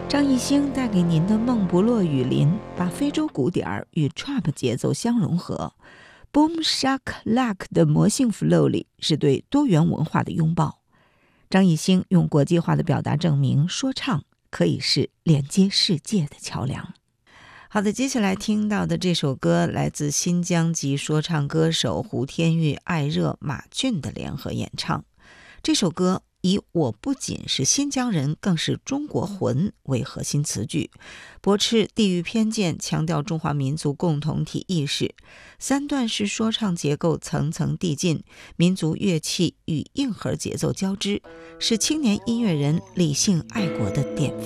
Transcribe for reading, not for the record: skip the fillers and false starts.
张艺兴带给您的梦不落雨林，把非洲鼓点与 trap 节奏相融合。Boom Shack Lack 的魔性 flow 里是对多元文化的拥抱。张艺兴用国际化的表达证明，说唱可以是连接世界的桥梁。好的，接下来听到的这首歌来自新疆籍说唱歌手胡天玉、艾热、马俊的联合演唱。这首歌以我不仅是新疆人，更是中国魂为核心词句，驳斥地域偏见，强调中华民族共同体意识。三段式说唱结构层层递进，民族乐器与硬核节奏交织，是青年音乐人理性爱国的典范。